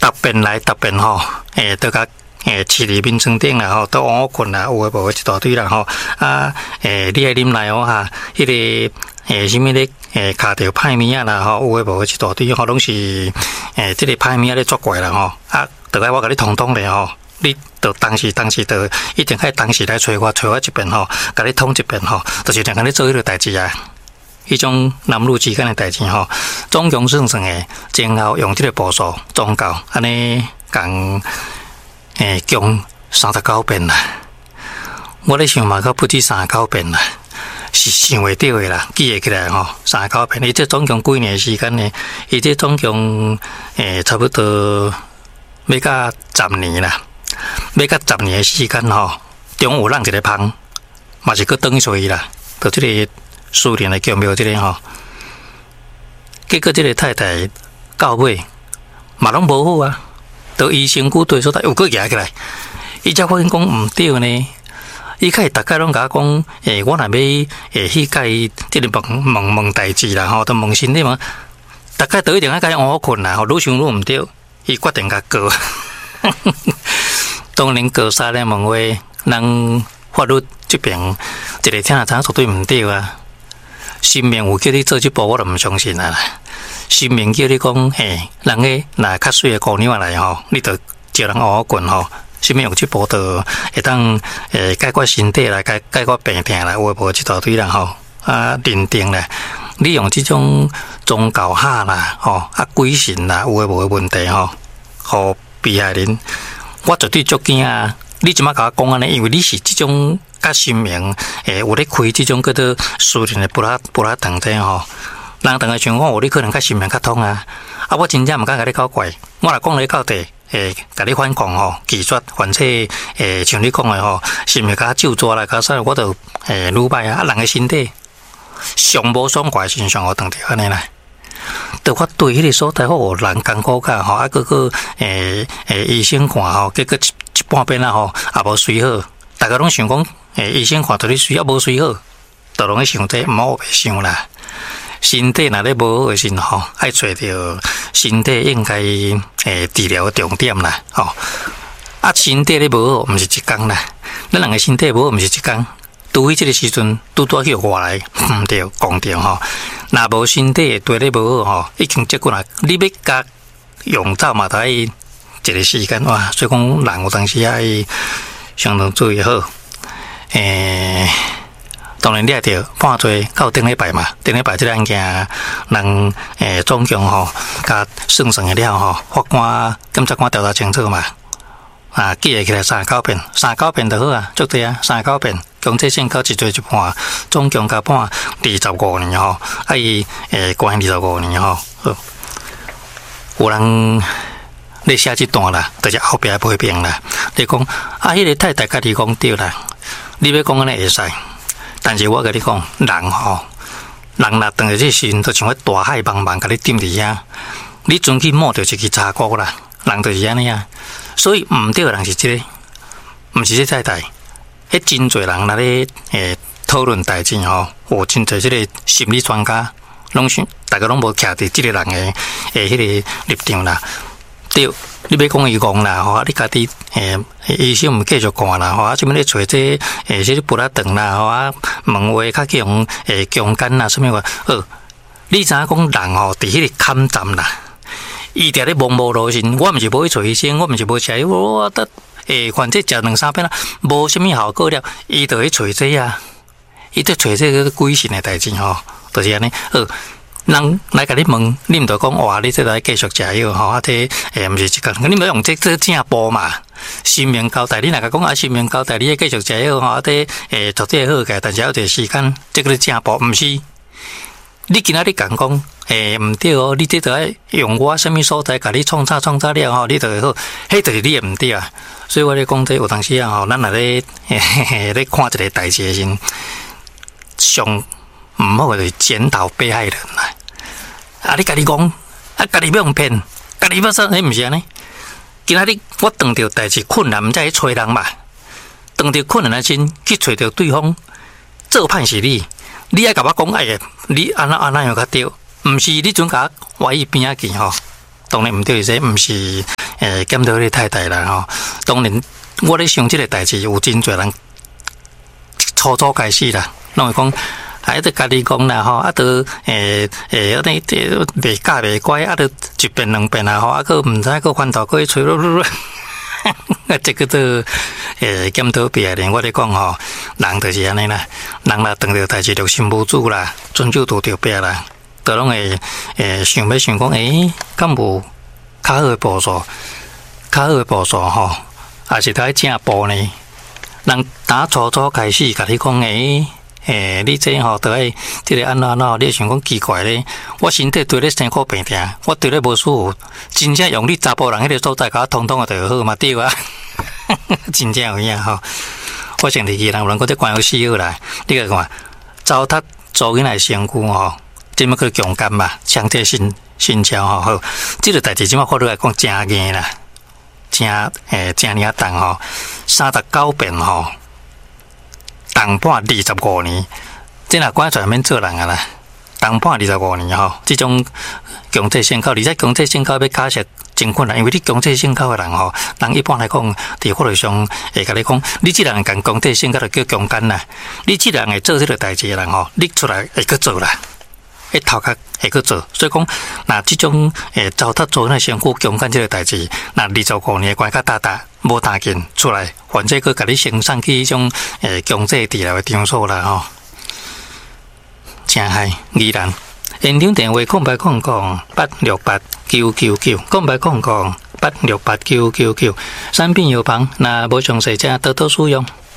答辩来答辩吼，都甲市里面床顶啦吼，都往我困啦，有诶无一大堆啦吼。你爱啉奶哦哈，迄个什么咧卡着歹物仔啦吼，有诶无一大堆吼，拢是即个歹物仔咧作怪啦吼。就爱我甲你通通咧吼，你就当时就一定爱当时来找我一遍吼，甲你通一遍吼，就是两个咧做迄个代志啊。迄种男女之间的代志吼，总共算诶，前后用即个步数总够安尼共共39遍啦。我咧想嘛，到不止39遍啦，是想袂到诶啦，记会起来吼，39遍。伊这总共几年时间呢？伊这总共差不多要到10年啦，要到10年诶时间吼，中有人一个芳，嘛是去转去啦，就即个。私人的强庙这个吼，结果这个太太到尾嘛拢无好啊，到医生骨对所在又搁举起来，伊才发现讲毋对呢。伊开始大概拢甲我讲，我若要去甲伊即个问代志啦吼，都问身体嘛，大概都一定要甲伊换困啦吼，愈想愈毋对，伊决定甲告。当然告3年问话，人法律这边一个听了知绝对毋对啊。神明有叫你做这步，我就唔相信啦。神明叫你讲，人个若较水的姑娘来吼，你就叫人学棍吼。什么用这步就会当解决身体啦，解决病痛啦，有诶无一大堆啦吼。认定啦，你用这种宗教下啦，吼鬼神啦，有诶无诶问题吼，互被害人，我绝对足惊啊！你即马甲我讲安尼，因为你是这种。甲神明有咧开即种叫做私人的布拉堂这吼，人当个想讲，你可能甲神明较通啊。我真正毋敢甲你搞怪，我若讲你到底，甲你反抗吼，拒绝，反正像你讲的吼，神明甲咒抓来，甲啥，我就愈歹啊。人的身体上无爽快，身上我当着安尼啦。就我对迄个所在好人艰苦甲吼，个医生看吼，结果一半边啊吼，也无随好。大家拢想讲，医生看到你水也无水好，就拢去想这唔好白想啦。身体若咧无好诶时吼，爱找着身体应该治疗重点啦，吼。身体咧无好，毋是一工啦。咱人诶身体无好，毋是一工。除非即个时阵拄拄去外来，毋对，讲着吼。若无身体对咧无好吼，已经结棍啦。你要甲用走嘛，得一个时间哇。所以讲人有当时爱。相当注意好，当然你也着判罪到顶礼拜嘛，顶礼拜这个案件，人总共吼，甲算的了吼，法官、检察官调查清楚嘛，记会起来39遍就好啊，足对啊，39遍，强制性到一罪一判，总共甲判25年吼，伊关25年吼，有人。你写这段啦，就是后壁批评啦。你讲迄个太太家己讲对啦，你要讲安尼会使，但是我甲你讲，人吼，人若当下这时，就像迄大海茫茫，甲你浸伫遐，你准去摸着一支茶锅啦，人就是安尼啊。所以毋对的人是这个，毋是这太太。迄真侪人若咧讨论代志吼，有真侪这个心理专家，拢是大家拢无徛伫这个人的迄个立场啦。对，你要讲伊讲啦，吼，你家己医生毋继续看啦，吼，即么咧找这这布拉顿啦，吼，问话较强强奸啦，什么话？你知影讲人吼，伫迄个坎站啦，伊伫咧茫无路线，我毋是无去找医生，我毋是无吃，我得反正食2-3片啦，无什么效果了，伊就去找这啊，伊在找这个鬼神的代志吼，就是安尼，人来甲你问，你毋着讲哇，你这来继续食药吼，这毋是一个，你毋要用这正步嘛？神明交代，你若甲讲神明交代，你继续食药吼，这绝对好个，但是有一个时间，这个正步毋是。你今仔日讲讲，毋对哦，你这着用我什么所在，甲你创造了吼，你就会好，迄就是你毋对啊。所以我咧讲这有当时啊吼，咱若咧咧看一个代志时，上毋好就是检讨被害人啦。你家己讲，家己要用骗，家己要说，毋是安尼。今仔日我遇到代志困难，毋才去找人嘛。遇到困难的时，去找到对方做歹是你，你爱甲我讲，你安那样较对，毋是你准甲我歪伊边仔去吼。当然毋对，这毋是检讨你太太啦吼。当然，我咧想这个代志，有真侪人初初开始啦，拢会讲。还得家己讲啦吼，啊，得袂教袂乖，啊，得一遍两遍啦吼，啊，佫毋知佫翻头佫去吹啊，这个都检讨别人，我咧讲吼，人就是安尼啦，人若当着代志就心无主啦，遵守拄着壁啦，都拢会想要想讲，敢无较好的步数，吼，也是在正步呢。人打初初开始，甲你讲你这吼都爱这个安怎，你想讲奇怪咧？我身体对咧辛苦病痛，我对咧无舒服，真正用你查甫人迄个所在，甲我通通就好嘛对啊！真正有影吼，我想提人有人讲这关有死好啦，你个看糟蹋做囡仔身躯吼，即么去强奸嘛，强制性交吼，好，这个代志即么法律来讲真硬啦，真硬重吼，39遍吼。当判25年，这若关出来免做人啊啦！当判25年吼，这种强制性交，而且强制性交要假设真困难，因为你强制性交的人吼，人一般来讲，伫法律上会甲你讲，你这人干强制性交就叫强奸啦。你这人会做这个代志的人吼，你出来会去做啦，一头壳会去做。所以讲，那这种糟蹋做那身躯强奸这个代志，那25年关较大。无打紧出来，反正佮甲你升上去迄种强制治疗的场所啦吼，真害依然。现场电话0800868999，0800868999，产品邮房，那无详细请多多使用。